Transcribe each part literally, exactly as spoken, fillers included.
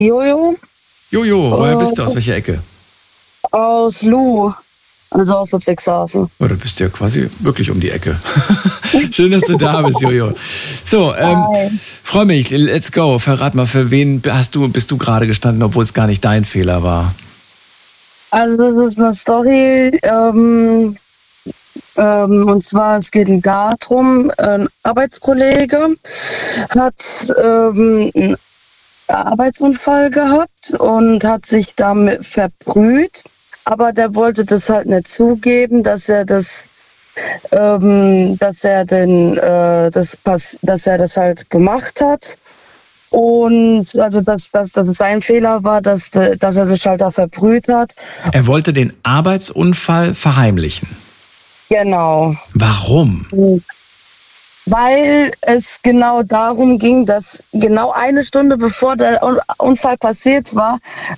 Jojo. Jojo, woher bist du? Aus welcher Ecke? Aus Lu, also aus Ludwigshafen. Oh, da bist du ja quasi wirklich um die Ecke. Schön, dass du da bist, Jojo. So, ähm, freue mich, let's go. Verrat mal, für wen hast du, bist du gerade gestanden, obwohl es gar nicht dein Fehler war? Also das ist eine Story, ähm, ähm, und zwar es geht um Gar drum. Ein Arbeitskollege hat ähm, einen Arbeitsunfall gehabt und hat sich damit verbrüht, aber der wollte das halt nicht zugeben, dass er das, ähm, dass er den, äh, das, dass er das halt gemacht hat. Und also dass, dass, dass es sein Fehler war, dass, dass er sich halt da verbrüht hat. Er wollte den Arbeitsunfall verheimlichen. Genau. Warum? Weil es genau darum ging, dass genau eine Stunde bevor der Unfall passiert war,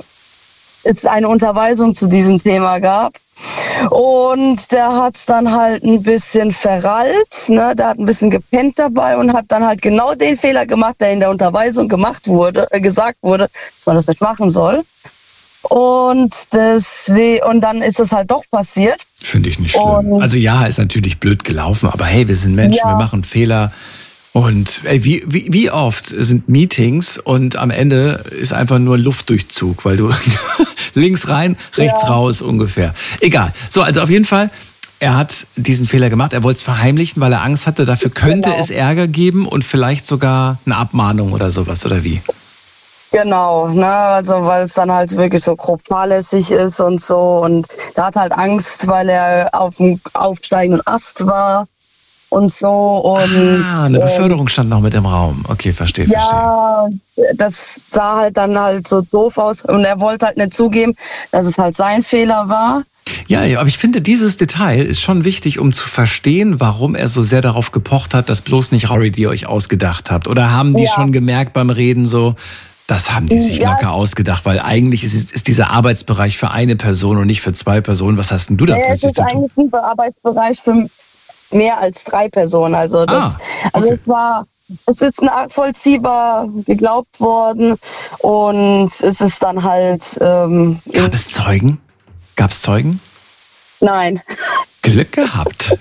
es eine Unterweisung zu diesem Thema gab. Und der hat es dann halt ein bisschen verrallt, ne? Der hat ein bisschen gepennt dabei und hat dann halt genau den Fehler gemacht, der in der Unterweisung gemacht wurde, äh, gesagt wurde, dass man das nicht machen soll. Und deswegen, und dann ist es halt doch passiert. Finde ich nicht schlimm. Und also ja, ist natürlich blöd gelaufen, aber hey, wir sind Menschen, ja. Wir machen Fehler. Und ey, wie, wie, wie oft sind Meetings und am Ende ist einfach nur Luftdurchzug, weil du links rein, rechts ja. raus ungefähr. Egal. So, also auf jeden Fall, er hat diesen Fehler gemacht. Er wollte es verheimlichen, weil er Angst hatte, dafür könnte genau. es Ärger geben und vielleicht sogar eine Abmahnung oder sowas, oder wie? Genau, ne, also weil es dann halt wirklich so grob fahrlässig ist und so. Und er hat halt Angst, weil er auf dem aufsteigenden Ast war. Und so und ah, eine Beförderung stand noch mit im Raum. Okay, verstehe, ja, verstehe. Das sah halt dann halt so doof aus und er wollte halt nicht zugeben, dass es halt sein Fehler war. Ja, ja, aber ich finde, dieses Detail ist schon wichtig, um zu verstehen, warum er so sehr darauf gepocht hat, dass bloß nicht Rory, die ihr euch ausgedacht habt. Oder haben die ja. schon gemerkt beim Reden so, das haben die sich ja. locker ausgedacht, weil eigentlich ist, ist dieser Arbeitsbereich für eine Person und nicht für zwei Personen. Was hast denn du da ja, plötzlich zu tun? Es ist eigentlich ein Arbeitsbereich für mehr als drei Personen. Also das, ah, okay. also es war, es ist nachvollziehbar geglaubt worden und es ist dann halt. Ähm, Gab es Zeugen? Gab es Zeugen? Nein. Glück gehabt.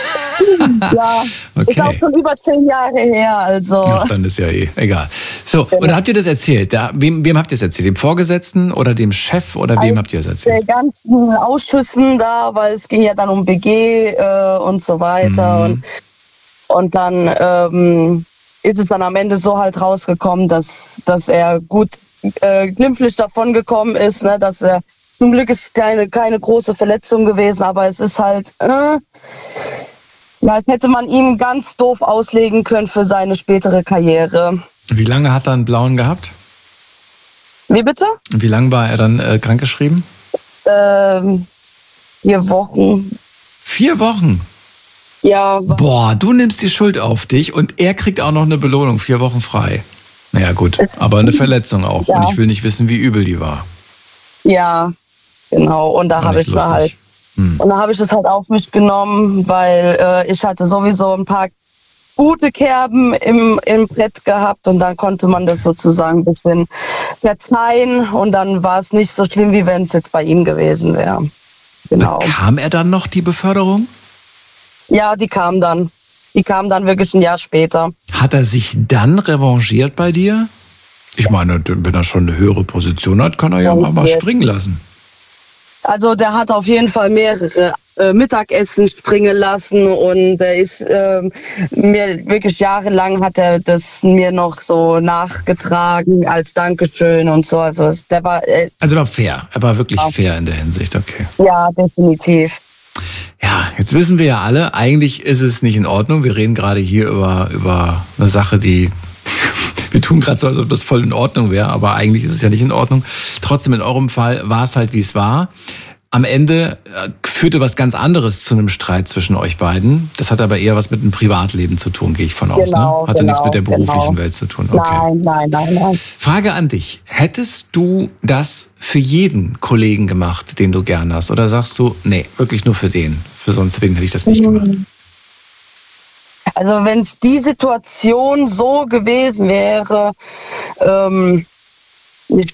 Ja, okay. Ist auch schon über zehn Jahre her, also. Ach, dann ist ja eh egal. So, genau. Und habt ihr das erzählt? Da, wem, wem habt ihr es erzählt? Dem Vorgesetzten oder dem Chef oder wem also habt ihr es erzählt? Der ganzen Ausschüssen da, weil es ging ja dann um B G äh, und so weiter. Mhm. Und, und dann ähm, ist es dann am Ende so halt rausgekommen, dass, dass er gut äh, glimpflich davon gekommen ist, ne, dass er zum Glück ist keine, keine große Verletzung gewesen, aber es ist halt, äh, ja, das hätte man ihm ganz doof auslegen können für seine spätere Karriere. Wie lange hat er einen blauen gehabt? Wie bitte? Wie lange war er dann äh, krankgeschrieben? Ähm, vier Wochen. Vier Wochen? Ja. Boah, du nimmst die Schuld auf dich und er kriegt auch noch eine Belohnung, vier Wochen frei. Naja gut, aber eine Verletzung auch. Ja. Und ich will nicht wissen, wie übel die war. Ja, genau. Und da habe ich es halt. Hm. Und da habe ich es halt auf mich genommen, weil äh, ich hatte sowieso ein paar gute Kerben im, im Brett gehabt und dann konnte man das sozusagen ein bisschen verzeihen und dann war es nicht so schlimm, wie wenn es jetzt bei ihm gewesen wäre. Genau. Bekam er dann noch die Beförderung? Ja, die kam dann. Die kam dann wirklich ein Jahr später. Hat er sich dann revanchiert bei dir? Ich meine, wenn er schon eine höhere Position hat, kann er ja, ja mal, mal springen lassen. Also der hat auf jeden Fall mehrere äh, Mittagessen springen lassen und er ist äh, mir wirklich jahrelang hat er das mir noch so nachgetragen als Dankeschön und so. Also der war äh, also er war fair, er war wirklich fair in der Hinsicht, okay. Ja, definitiv. Ja, jetzt wissen wir ja alle, eigentlich ist es nicht in Ordnung. Wir reden gerade hier über über eine Sache, die wir tun gerade so, als ob das voll in Ordnung wäre, aber eigentlich ist es ja nicht in Ordnung. Trotzdem, in eurem Fall war es halt, wie es war. Am Ende führte was ganz anderes zu einem Streit zwischen euch beiden. Das hat aber eher was mit dem Privatleben zu tun, gehe ich von aus. Genau, ne? Hatte genau, nichts mit der beruflichen genau. Welt zu tun. Okay. Nein, nein, nein, nein. Frage an dich. Hättest du das für jeden Kollegen gemacht, den du gern hast? Oder sagst du, nee, wirklich nur für den? Für sonst wen hätte ich das nicht gemacht? Also wenn es die Situation so gewesen wäre, ähm,